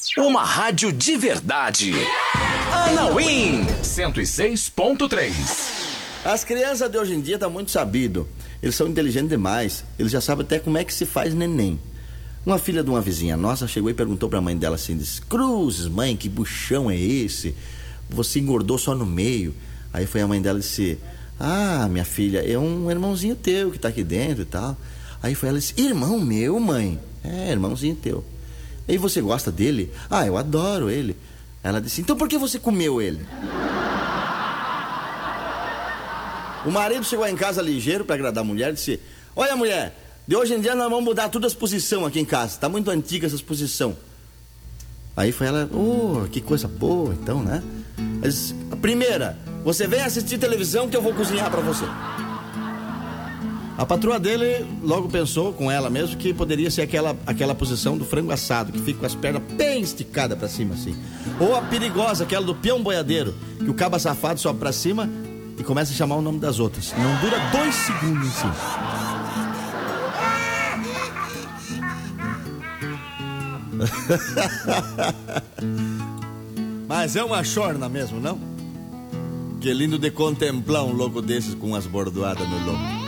Uma rádio de verdade. Anauim 106.3. As crianças de hoje em dia estão muito sabidas. Eles são inteligentes demais. Eles já sabem até como é que se faz neném. Uma filha de uma vizinha nossa chegou e perguntou pra mãe dela assim, disse: Cruzes, mãe, que buchão é esse? Você engordou só no meio. Aí foi a mãe dela e disse: ah, minha filha, é um irmãozinho teu que tá aqui dentro e tal. Aí foi ela e disse: irmão meu, mãe? É, irmãozinho teu. E você gosta dele? Ah, eu adoro ele. Ela disse: então por que você comeu ele? O marido chegou em casa ligeiro pra agradar a mulher e disse: olha, mulher, de hoje em dia nós vamos mudar todas as posições aqui em casa. Tá muito antiga essa posição. Aí foi ela: oh, que coisa boa então, né? Ela disse: a primeira, você vem assistir televisão que eu vou cozinhar pra você. A patroa dele logo pensou com ela mesmo que poderia ser aquela posição do frango assado, que fica com as pernas bem esticadas pra cima assim. Ou a perigosa, aquela do peão boiadeiro, que o caba safado sobe pra cima e começa a chamar o nome das outras. Não dura 2 segundos assim. Mas é uma chorna mesmo, não? Que lindo de contemplar um louco desses com as bordoadas no lombo.